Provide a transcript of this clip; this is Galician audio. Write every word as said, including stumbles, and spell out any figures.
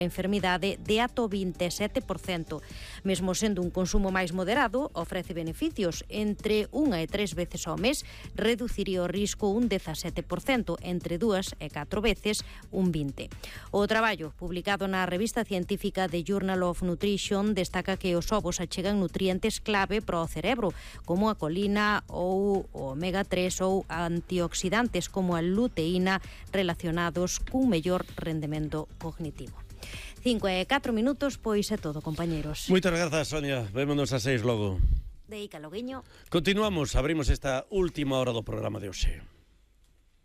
enfermidade de ata o vinte e sete por cento. Mesmo sendo un consumo máis moderado, ofrece beneficios. Entre unha e tres veces ao mes reduciría o risco un dezasete por cento, entre dúas e catro veces un vinte por cento. O traballo, publicado na revista científica The Journal of Nutrition, destaca que os ovos achegan nutrientes clave para o cerebro, como a colina ou o omega tres ou antioxidantes como a luteína, relacionados cun mellor rendemento cognitivo. Cinco e catro minutos, pois é todo, compañeros. Moitas grazas, Sonia. Vémonos a seis logo. De Ica Loguiño. Continuamos, abrimos esta última hora do programa de hoxe.